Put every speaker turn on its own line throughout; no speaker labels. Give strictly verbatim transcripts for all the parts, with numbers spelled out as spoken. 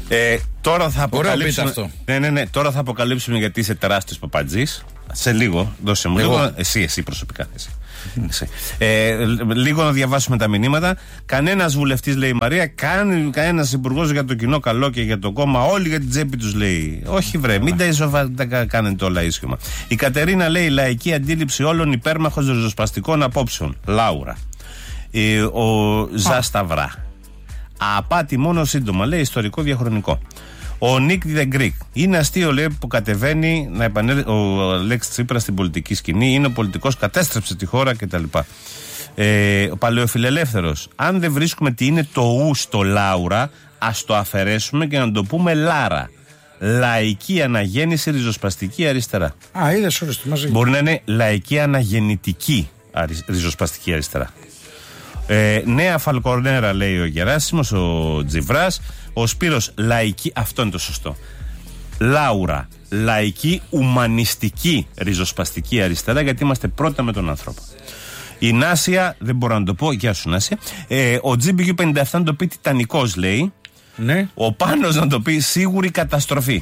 Ε, τώρα θα αποκαλύψουμε.
αυτό.
Ναι, ναι, ναι. Τώρα θα αποκαλύψουμε γιατί είσαι τεράστιος παπατζής. Σε λίγο, δώσε μου
Εγώ.
λίγο. Εσύ, εσύ προσωπικά. Εσύ. εσύ. Ε, λίγο να διαβάσουμε τα μηνύματα. Κανένας βουλευτής, λέει η Μαρία, καν, κανένας υπουργός για το κοινό καλό και για το κόμμα. Όλοι για την τσέπη τους, λέει. Όχι, βρε, μην τα, ισοβα... τα κάνετε όλα ίσχυμα. Η Κατερίνα λέει: λαϊκή αντίληψη όλων υπέρμαχος ριζοσπαστικών απόψεων. Λάουρα. Ε, ο Ζασταυρά. Απάτη μόνο σύντομα, λέει, ιστορικό διαχρονικό. Ο Νίκ The Greek. Είναι αστείο, λέει, που κατεβαίνει να επανέλθει ο Αλέξης Τσίπρας στην πολιτική σκηνή. Είναι ο πολιτικός, κατέστρεψε τη χώρα κτλ. Ε, ο Παλαιοφιλελεύθερος. Αν δεν βρίσκουμε τι είναι το ου στο Λάουρα, ας το αφαιρέσουμε και να το πούμε Λάρα. Λαϊκή αναγέννηση ριζοσπαστική αριστερά.
Α, είδες όλες το μαζί.
Μπορεί να είναι λαϊκή αναγεννητική ριζοσπαστική αριστερά. Ε, νέα Φαλκονέρα, λέει ο Γεράσιμος, ο Τζιβράς. Ο Σπύρος, λαϊκή, αυτό είναι το σωστό. Λάουρα, λαϊκή, ουμανιστική ριζοσπαστική αριστερά, γιατί είμαστε πρώτα με τον άνθρωπο. Η Νάσια, δεν μπορώ να το πω, γεια σου Νάσια. Ε, ο τζι μπι γιου πενήντα επτά να το πει τιτανικός, λέει.
Ναι.
Ο Πάνος να το πει σίγουρη καταστροφή.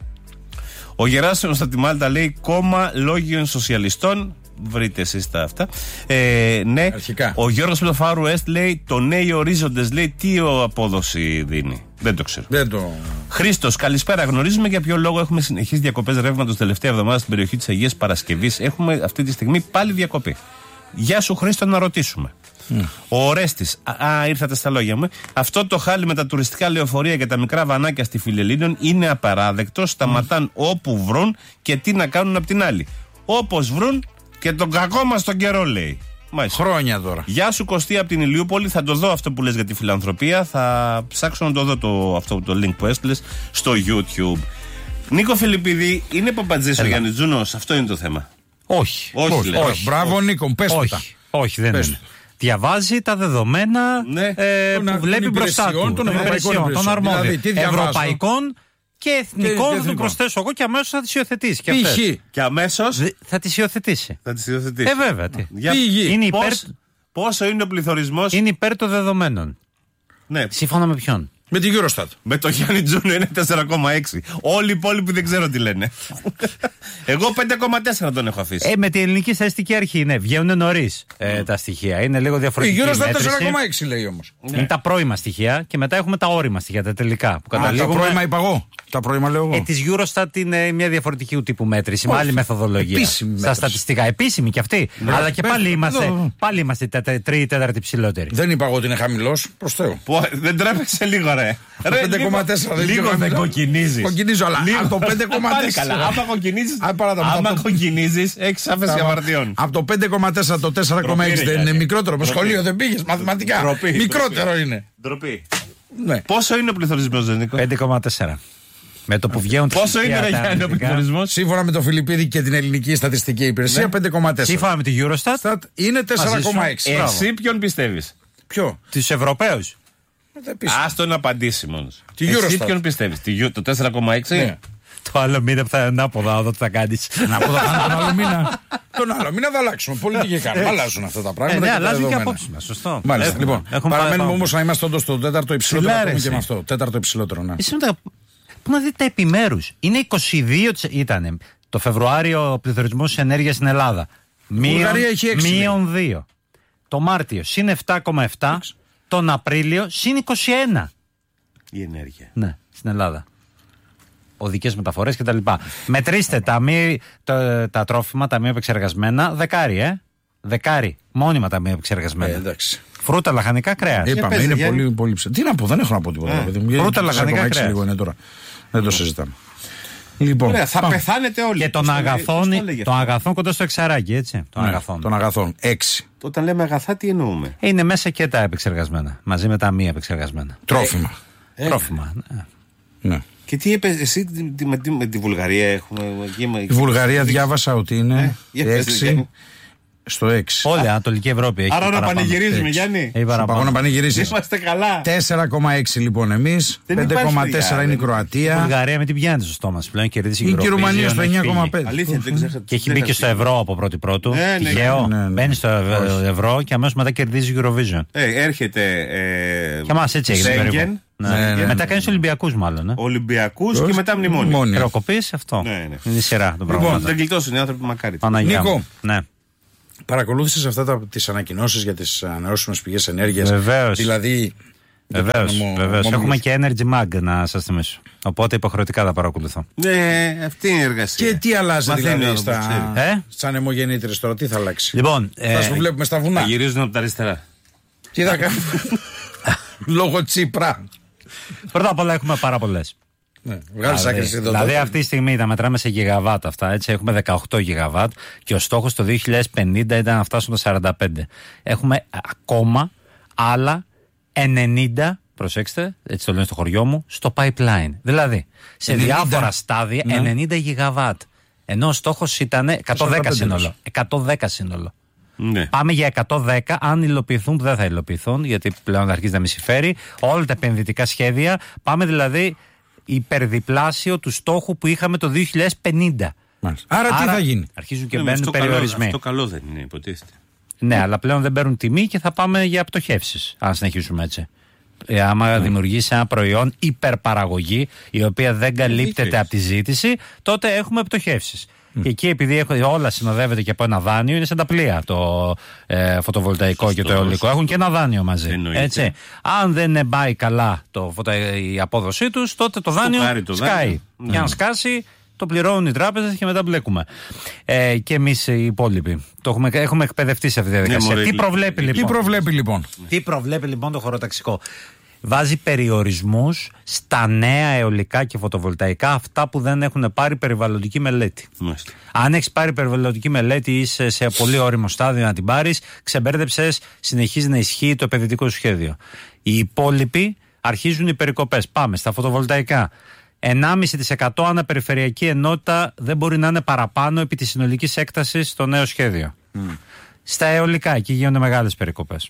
Ο Γεράσιμος από τη Μάλτα λέει κόμμα λόγιων σοσιαλιστών. Βρείτε εσείς τα αυτά. Ε, ναι.
Αρχικά.
Ο Γιώργος Πλοφάρου Εστ λέει το νέοι ορίζοντες, λέει τι απόδοση δίνει. Δεν το ξέρω.
Δεν το...
Χρήστος, καλησπέρα. Γνωρίζουμε για ποιο λόγο έχουμε συνεχείς διακοπές ρεύματος τελευταία εβδομάδα στην περιοχή της Αγίας Παρασκευής. Έχουμε αυτή τη στιγμή πάλι διακοπή. Γεια σου Χρήστο, να ρωτήσουμε. Mm. Ο Ορέστης, α, α, ήρθατε στα λόγια μου. Αυτό το χάλι με τα τουριστικά λεωφορεία και τα μικρά βανάκια στη Φιλελλήνων είναι απαράδεκτο. Σταματάν mm. όπου βρουν και τι να κάνουν απ' την άλλη. Όπως βρουν και τον κακό μας τον καιρό, λέει. Μάλιστα.
Χρόνια τώρα.
Γεια σου Κωστή από την Ηλιούπολη. Θα το δω αυτό που λες για τη φιλανθρωπία. Θα ψάξω να το δω το, αυτό το link που έστειλες στο YouTube. Νίκο Φιλιππίδη, είναι παπατζής ο Γιάννη Τζούνος? Αυτό είναι το θέμα.
Όχι.
Όχι,
όχι, όχι. Μπράβο Νίκο, πες
όχι.
τα.
Όχι, δεν
πες
είναι. Διαβάζει τα δεδομένα
ναι.
ε,
των,
που βλέπει μπροστά του.
Των ευρωπαϊκών,
των αρμόδιων.
Δηλαδή,
ευρωπαϊκών και εθνικών,
και
θα του προσθέσω εγώ και αμέσως θα τις υιοθετήσει. Και,
και αμέσως
θα τις υιοθετήσει.
Θα τις υιοθετήσει.
Ε, βέβαια. Τι.
Για...
Είναι υπέρ...
Πώς, πόσο είναι ο πληθωρισμός?
Είναι υπέρ των δεδομένων.
Ναι.
Σύμφωνα με ποιον?
Με την Eurostat.
Με το Γιάννη Τζούνο είναι τέσσερα κόμμα έξι. Όλοι οι υπόλοιποι δεν ξέρω τι λένε. Εγώ πέντε κόμμα τέσσερα τον έχω αφήσει.
Ε, με την ελληνική στατιστική αρχή, ναι, βγαίνουν νωρίς ε, τα στοιχεία. Είναι λίγο διαφορετική.
Η Eurostat τέσσερα κόμμα έξι λέει όμως.
Είναι ναι. τα πρώιμα στοιχεία και μετά έχουμε τα όρημα στοιχεία, τα τελικά. Που
Α, τα πρώιμα είπα εγώ. Τα πρώιμα λέω εγώ.
Ε, της Eurostat είναι μια διαφορετική τύπου μέτρηση, με άλλη μεθοδολογία.
Επίσημη
στα στατιστικά. Επίσημη κι αυτή. Ναι. Αλλά και
Πες,
πάλι είμαστε,
εδώ.
πάλι είμαστε τρίτη, τέταρτη ψηλότερη.
Δεν είπα εγώ ότι είναι χαμηλός. Προς Θεού.
Δεν τρέπεσαι λίγο, ρε.
πέντε κόμμα τέσσερα δεν
λίγο δεν κοκκινίζεις.
Κοκκινίζω, αλλά
λίγο.
από το πέντε κόμμα τέσσερα.
Άμα κοκκινίζεις, άμα κοκκινίζεις, έχεις άφεση αμαρτιών.
Από το πέντε κόμμα τέσσερα το τέσσερα κόμμα έξι δεν είναι μικρότερο? Με σχολείο δεν πήγες μαθηματικά? Μικρότερο είναι.
Ντροπή. Πόσο είναι ο πληθωρισμός, Νίκο?
πέντε κόμμα τέσσερα. Με το που βγαίνουν τα
πόσο είναι, ρε Γιάννη, ο πληθωρισμός?
Σύμφωνα με το Φιλιππίδη και την ελληνική στατιστική υπηρεσία, πέντε κόμμα τέσσερα.
Σύμφωνα με τη Eurostat
είναι τέσσερα κόμμα έξι.
Εσύ ποιον πιστεύεις?
Ποιο?
Τους Ευρωπαίους.
Άστο να απαντήσει μόνος.
Τη
Εσύ
Eurostat.
ποιον πιστεύεις? Το τέσσερα κόμμα έξι?
Ναι.
Το άλλο μήνα που θα είναι ανάποδα, εδώ τι θα κάνεις.
Ανάποδα τον άλλο μήνα. Τον άλλο μήνα θα αλλάξουμε. Πολιτική κάνουμε. Αλλάζουν αυτά τα πράγματα.
Ναι,
και
αλλάζουν και
δεδομένα.
απόψεις μας. Σωστό.
Μάλιστα. Λοιπόν, παραμένουμε όμως να είμαστε όντως στο τέταρτο υψηλότερο.
Ψηλά, ρε,
Και με αυτό. Τέταρτο υψηλότερο, ναι.
Εσύ μετά, πού να δείτε τα επιμέρους. Είναι είκοσι δύο ήταν το Φεβρουάριο ο πληθωρισμός της ενέργειας στην Ελλάδα.
Βουλγαρία έχει έξι.
Μείον δύο. Το Μάρτιο συν επτά κόμμα επτά. Τον Απρίλιο συν είκοσι ένα.
Η ενέργεια.
Ναι, στην Ελλάδα. Οδικές μεταφορές κτλ. Μετρήστε τα, μη, τα, τα τρόφιμα, τα μη επεξεργασμένα, δεκάρι, ε. Δεκάρι. Μόνιμα τα μη επεξεργασμένα.
Ε, εντάξει.
Φρούτα, λαχανικά, κρέας.
Είπαμε, είναι
Γιάννη.
πολύ, πολύ ψηλά. Τι να πω, δεν έχω να πω τίποτα.
Ε, φρούτα, λαχανικά, κρέας.
Λίγο είναι τώρα. Δεν το συζητάμε. Λοιπόν,
ωραία, θα
πάμε.
πεθάνετε όλοι.
Και των αγαθών, το αγαθών κοντά στο εξαράκι, έτσι. Των
Ναι,
αγαθών.
των αγαθών. Έξι.
Όταν λέμε αγαθά, τι εννοούμε?
Είναι μέσα και τα επεξεργασμένα. Μαζί με τα μη επεξεργασμένα.
Τρόφιμα.
Ε,
Τρόφιμα. Ναι.
Ναι.
Και τι είπε εσύ τη- τη- με, τη- με τη Βουλγαρία έχουμε? εκεί με-
Η Βουλγαρία διάβασα ότι είναι
για πες,
έξι.
Γιάννη.
Στο έξι.
Όλη η Ανατολική Ευρώπη έχει.
Άρα να πανηγυρίζουμε, Γιάννη.
Παγώ να πανηγυρίσει.
Είμαστε καλά.
τέσσερα κόμμα έξι λοιπόν εμείς. πέντε κόμμα τέσσερα είναι η Κροατία.
Η Βουλγαρία με την πιάνει στο στόμα πλέον κερδίσει η
η Ρουμανία στο εννιά κόμμα πέντε.
Αλήθεια, δεν ξέρω.
Και έχει μπει και στο ευρώ από πρώτη πρώτου.
Ναι, ναι,
Τυχαίο.
ναι, ναι.
Μπαίνει στο ευρώ και αμέσως μετά κερδίζει Eurovision.
Ε, έρχεται.
Και εμά έτσι έγινε περίπου. Μετά κάνει Ολυμπιακού μάλλον.
Ολυμπιακού και μετά μνημόνιο.
Χρεοκοπή αυτό. Είναι η σειρά των
πραγμάτων. Λοιπόν, δεν γλιτώσουν οι άνθρωποι μακάρι.
Νίκο.
Ναι.
Παρακολούθησες αυτά τις ανακοινώσεις για τις ανανεώσιμες πηγές ενέργειας?
Βεβαίως.
Δηλαδή.
Βεβαίως. Βεβαίως. Έχουμε και Energy Mag να σας θυμίσω. Οπότε υποχρεωτικά θα παρακολουθώ.
Ναι, αυτή είναι η εργασία.
Και τι αλλάζει
Μαθαίνει
δηλαδή
στα,
ε?
στα ανεμογεννήτρες τώρα, τι θα αλλάξει?
Λοιπόν,
θα ε... σου βλέπουμε στα βουνά.
Θα γυρίζουν από τα αριστερά.
Τι θα κάνουμε? Λόγω Τσίπρα.
Πρώτα απ' όλα έχουμε πάρα πολλές.
Ναι, βγάλεις άκρη εδώ.
Δηλαδή αυτή τη στιγμή τα μετράμε σε γιγαβάτ αυτά, έτσι. Έχουμε δεκαοκτώ γιγαβάτ και ο στόχος το δύο χιλιάδες πενήντα ήταν να φτάσουμε στα σαράντα πέντε. Έχουμε ακόμα άλλα ενενήντα, προσέξτε, έτσι το λένε στο χωριό μου, στο pipeline. Δηλαδή, σε ενενήντα διάφορα στάδια, ναι. ενενήντα γιγαβάτ. Ενώ ο στόχος ήταν εκατόν δέκα σύνολο. εκατόν δέκα σύνολο. Ναι. Πάμε για εκατόν δέκα, αν υλοποιηθούν, που δεν θα υλοποιηθούν, γιατί πλέον αρχίζει να μη συμφέρει, όλα τα επενδυτικά σχέδια. Πάμε δηλαδή υπερδιπλάσιο του στόχου που είχαμε το δύο χιλιάδες πενήντα.
Άρα, Άρα τι θα γίνει?
Αρχίζουν και ναι, μπαίνουν περιορισμοί.
Καλό, αυτό καλό δεν είναι, υποτίθεται.
Ναι, αλλά πλέον δεν παίρνουν τιμή και θα πάμε για πτωχεύσεις, αν συνεχίσουμε έτσι. Ε, άμα mm. δημιουργήσει ένα προϊόν υπερπαραγωγή, η οποία δεν καλύπτεται από τη ζήτηση, τότε έχουμε πτωχεύσεις. Mm. Και εκεί, επειδή έχω, όλα συνοδεύεται και από ένα δάνειο, είναι σαν τα πλοία το ε, φωτοβολταϊκό Σωστός. Και το αιωλικό. Έχουν και ένα δάνειο μαζί. Έτσι. Αν δεν πάει καλά το, φωτα, η απόδοσή τους, τότε το δάνειο το σκάει. Δάνειο. Και αν σκάσει, το πληρώνουν οι τράπεζες και μετά μπλέκουμε. Ε, και εμείς οι υπόλοιποι. Το έχουμε, έχουμε εκπαιδευτεί σε αυτή τη διαδικασία. Ναι, τι, προβλέπει, λοιπόν.
τι προβλέπει λοιπόν.
Τι προβλέπει λοιπόν το χωροταξικό? Βάζει περιορισμούς στα νέα αιωλικά και φωτοβολταϊκά, αυτά που δεν έχουν πάρει περιβαλλοντική μελέτη. Μάλιστα. Αν έχεις πάρει περιβαλλοντική μελέτη ή είσαι σε πολύ όριμο στάδιο να την πάρεις, ξεμπέρδεψες, συνεχίζει να ισχύει το επενδυτικό σου σχέδιο. Οι υπόλοιποι αρχίζουν οι περικοπές. Πάμε στα φωτοβολταϊκά. ενάμιση τοις εκατό αναπεριφερειακή ενότητα δεν μπορεί να είναι παραπάνω επί της συνολικής έκτασης στο νέο σχέδιο. Mm. Στα αιωλικά, εκεί γίνονται μεγάλες περικοπές.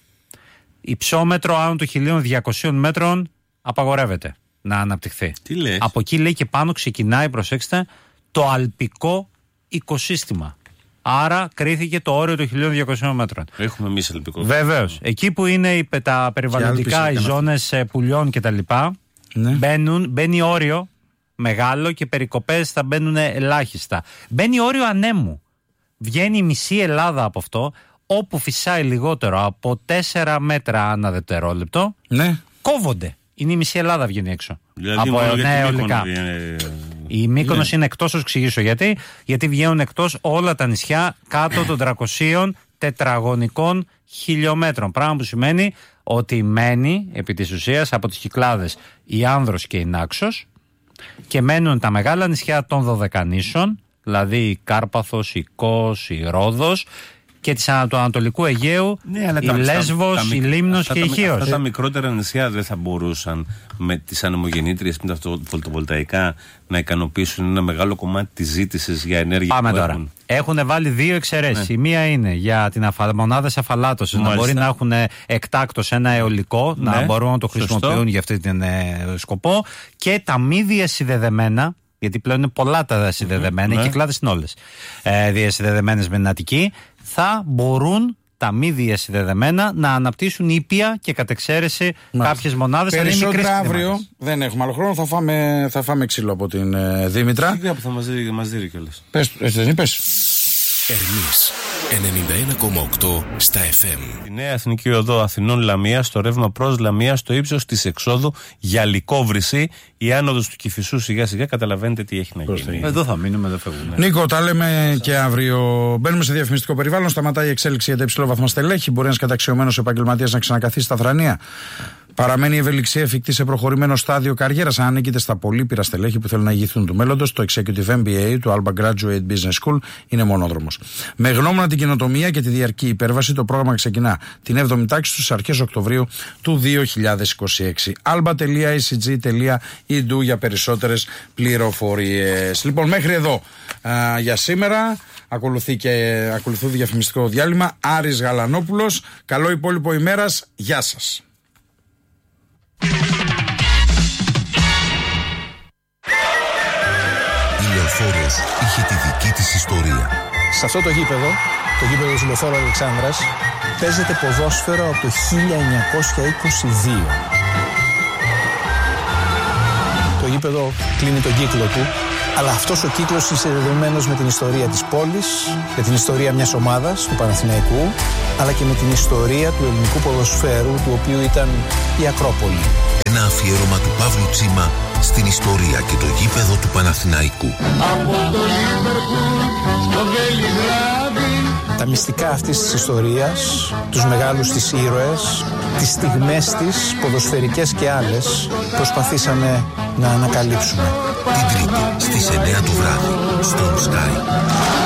Υψόμετρο άνω των χίλια διακοσίων μέτρων απαγορεύεται να αναπτυχθεί.
Τι λες?
Από εκεί λέει και πάνω ξεκινάει, προσέξτε, το αλπικό οικοσύστημα. Άρα κρίθηκε το όριο των χίλια διακοσίων μέτρων.
Έχουμε εμείς αλπικό.
Βεβαίως. Εκεί που είναι τα περιβαλλοντικά, οι ζώνες πουλιών κτλ. Ναι. Μπαίνουν, μπαίνει όριο μεγάλο και περικοπές θα μπαίνουν ελάχιστα. Μπαίνει όριο ανέμου. Βγαίνει η μισή Ελλάδα από αυτό. Όπου φυσάει λιγότερο από τέσσερα μέτρα ανά δευτερόλεπτο, ναι. κόβονται. Είναι η μισή Ελλάδα βγαίνει έξω.
Δηλαδή,
από νέα αιωλικά.
Είναι...
Η Μύκονος
ναι.
είναι εκτός, θα σου εξηγήσω γιατί. Γιατί βγαίνουν εκτός όλα τα νησιά κάτω των τριακοσίων τετραγωνικών χιλιόμετρων. Πράγμα που σημαίνει ότι μένει επί της ουσίας από τις Κυκλάδες η Άνδρος και η Νάξος και μένουν τα μεγάλα νησιά των Δωδεκανήσων, δηλαδή η Κάρπαθος, η Κos, η Ρόδος, και της του Ανατολικού Αιγαίου, ναι, η τα, Λέσβος, τα, τα, η Λίμνος και η Χίος.
Αυτά τα μικρότερα νησιά δεν θα μπορούσαν με τις ανεμογεννήτριες, με τα φωτοβολταϊκά να ικανοποιήσουν ένα μεγάλο κομμάτι της ζήτησης για ενέργεια?
Πάμε
που
τώρα.
Έχουν.
Έχουν βάλει δύο εξαιρέσεις. Ναι. Η μία είναι για την αφα... μονάδες αφαλάτωσης, να μπορεί να έχουν εκτάκτως ένα αιωλικό, ναι. να μπορούν να το χρησιμοποιούν Σωστό. για αυτή την ε, σκοπό, και τα μη διασυνδεδεμένα. Γιατί πλέον είναι πολλά τα συνδεδεμένα, mm-hmm. οι Κυκλάδες είναι όλες ε, διασυνδεδεμένες με την Αττική. Θα μπορούν τα μη διασυνδεδεμένα να αναπτύσσουν ήπια και κατ' εξαίρεση κάποιες μονάδες.
Περισσότερα αύριο, δεν έχουμε άλλο χρόνο, θα φάμε, θα φάμε ξύλο από την ε, Δήμητρα.
Σίγουρα που θα μας δει, μας δει κιόλας.
Πες, έτσι δεν είπες?
Ερμής ενενήντα ένα κόμμα οκτώ στα εφ εμ.
Η νέα Εθνική Οδό Αθηνών Λαμίας, στο ρεύμα προς Λαμία, στο ύψος της εξόδου για Λυκόβρηση. Η άνοδος του Κηφισού σιγά σιγά, καταλαβαίνετε τι έχει να γίνει.
Εδώ θα μείνουμε, δεν φεύγουμε.
Νίκο, τα λέμε και αύριο. Μπαίνουμε σε διαφημιστικό περιβάλλον. Σταματάει η εξέλιξη για τα υψηλόβαθμα στελέχη. Μπορεί ένας καταξιωμένος επαγγελματίας να ξανακαθίσει στα θρανία. Παραμένει η ευελιξία εφικτή σε προχωρημένο στάδιο καριέρας. Αν ανήκετε στα πολύπειρα στελέχη που θέλουν να ηγηθούν του μέλλοντος, το Executive εμ μπι έι του Alba Graduate Business School είναι μονόδρομος. Με γνώμονα την καινοτομία και τη διαρκή υπέρβαση, το πρόγραμμα ξεκινά την έβδομη τάξη στις αρχές Οκτωβρίου του δύο χιλιάδες είκοσι έξι. alba τελεία ι σι τζι τελεία ι ντι για περισσότερες πληροφορίες. Λοιπόν, μέχρι εδώ α, για σήμερα. Ακολουθεί και ακολουθεί διαφημιστικό διάλειμμα. Άρης Γαλανόπουλος. Καλό υπόλοιπο ημέρας. Γεια σας.
Η Λεωφόρος είχε τη δική της ιστορία.
Σε αυτό το γήπεδο, το γήπεδο της Λεωφόρου Αλεξάνδρας, παίζεται ποδόσφαιρο από το χίλια εννιακόσια είκοσι δύο. Το γήπεδο κλείνει τον κύκλο του, αλλά αυτός ο κύκλος είναι συνδεδεμένος με την ιστορία της πόλης, με την ιστορία μιας ομάδας, του Παναθηναϊκού, αλλά και με την ιστορία του ελληνικού ποδοσφαίρου, του οποίου ήταν η Ακρόπολη.
Ένα αφιέρωμα του Παύλου Τσίμα στην ιστορία και το γήπεδο του Παναθηναϊκού.
Από το Λίβερπουλ στο Βελιγράδι.
Τα μυστικά αυτής της ιστορίας, τους μεγάλους της ήρωες, τις στιγμές της, ποδοσφαιρικές και άλλες, προσπαθήσαμε να ανακαλύψουμε.
Την Τρίτη στις εννιά το βράδυ, στον Sky.